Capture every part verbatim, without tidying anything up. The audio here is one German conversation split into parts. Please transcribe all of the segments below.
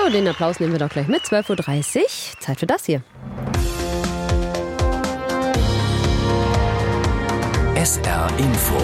So, den Applaus nehmen wir doch gleich mit. zwölf Uhr dreißig, Zeit für das hier. S R Info.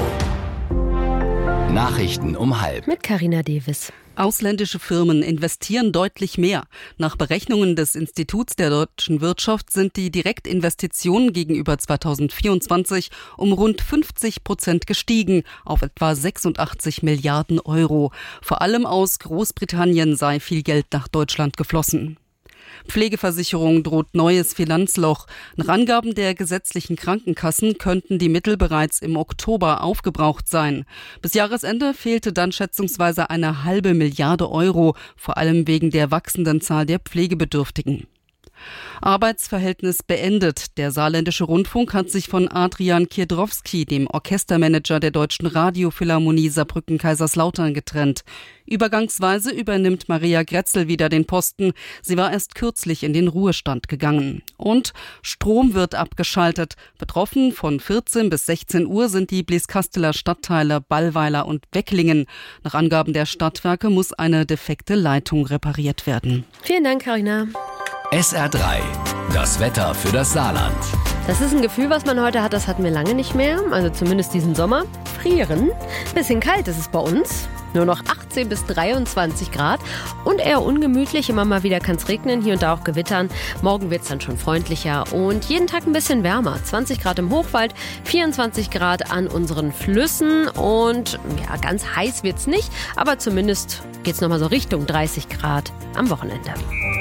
Nachrichten um halb. Mit Carina Davis. Ausländische Firmen investieren deutlich mehr. Nach Berechnungen des Instituts der deutschen Wirtschaft sind die Direktinvestitionen gegenüber zweitausendvierundzwanzig um rund fünfzig Prozent gestiegen, auf etwa sechsundachtzig Milliarden Euro. Vor allem aus Großbritannien sei viel Geld nach Deutschland geflossen. Pflegeversicherung droht neues Finanzloch. Nach Angaben der gesetzlichen Krankenkassen könnten die Mittel bereits im Oktober aufgebraucht sein. Bis Jahresende fehlte dann schätzungsweise eine halbe Milliarde Euro, vor allem wegen der wachsenden Zahl der Pflegebedürftigen. Arbeitsverhältnis beendet. Der Saarländische Rundfunk hat sich von Adrian Kiedrowski, dem Orchestermanager der Deutschen Radiophilharmonie Saarbrücken-Kaiserslautern, getrennt. Übergangsweise übernimmt Maria Grätzl wieder den Posten. Sie war erst kürzlich in den Ruhestand gegangen. Und Strom wird abgeschaltet. Betroffen von vierzehn bis sechzehn Uhr sind die Blieskasseler Stadtteile Ballweiler und Wecklingen. Nach Angaben der Stadtwerke muss eine defekte Leitung repariert werden. Vielen Dank, Carina. S R drei. Das Wetter für das Saarland. Das ist ein Gefühl, was man heute hat, das hatten wir lange nicht mehr. Also zumindest diesen Sommer. Frieren. Bisschen kalt ist es bei uns. Nur noch achtzehn bis dreiundzwanzig Grad und eher ungemütlich. Immer mal wieder kann es regnen, hier und da auch gewittern. Morgen wird es dann schon freundlicher und jeden Tag ein bisschen wärmer. zwanzig Grad im Hochwald, vierundzwanzig Grad an unseren Flüssen und ja, ganz heiß wird es nicht, aber zumindest geht es nochmal so Richtung dreißig Grad am Wochenende.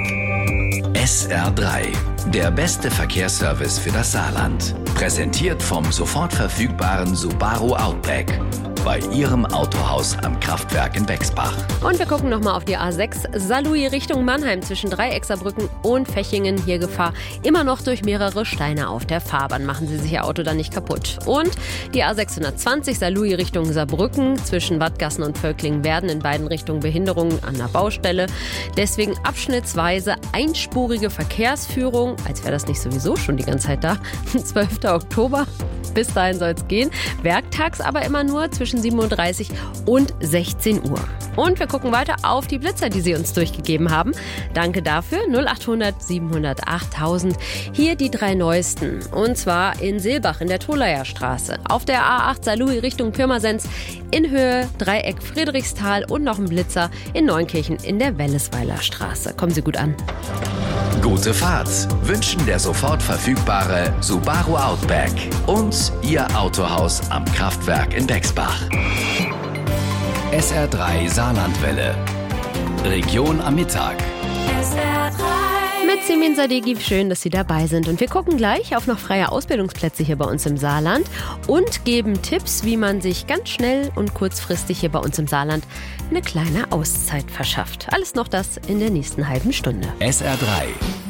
S R drei. Der beste Verkehrsservice für das Saarland. Präsentiert vom sofort verfügbaren Subaru Outback. Bei Ihrem Autohaus am Kraftwerk in Bexbach. Und wir gucken nochmal auf die A sechs Saarlouis Richtung Mannheim zwischen Dreieckserbrücken und Fechingen. Hier Gefahr immer noch durch mehrere Steine auf der Fahrbahn. Machen Sie sich Ihr Auto dann nicht kaputt. Und die A sechshundertzwanzig Saarlouis Richtung Saarbrücken zwischen Wattgassen und Völklingen werden in beiden Richtungen Behinderungen an der Baustelle. Deswegen abschnittsweise einspurige Verkehrsführung, als wäre das nicht sowieso schon die ganze Zeit da. zwölfter Oktober. Bis dahin soll es gehen. Werktags aber immer nur zwischen sieben Uhr dreißig und sechzehn Uhr. Und wir gucken weiter auf die Blitzer, die Sie uns durchgegeben haben. Danke dafür. null achthundert siebenhundert achttausend. Hier die drei neuesten. Und zwar in Seelbach in der Tholaer Straße. Auf der A acht Saarlouis Richtung Pirmasens in Höhe Dreieck Friedrichsthal und noch ein Blitzer in Neunkirchen in der Wellesweiler Straße. Kommen Sie gut an. Gute Fahrt wünschen der sofort verfügbare Subaru Outback und Ihr Autohaus am Kraftwerk in Bexbach. S R drei Saarlandwelle. Region am Mittag. S R drei. Mit Simin Sadeghi, schön, dass Sie dabei sind. Und wir gucken gleich auf noch freie Ausbildungsplätze hier bei uns im Saarland und geben Tipps, wie man sich ganz schnell und kurzfristig hier bei uns im Saarland eine kleine Auszeit verschafft. Alles noch das in der nächsten halben Stunde. S R drei.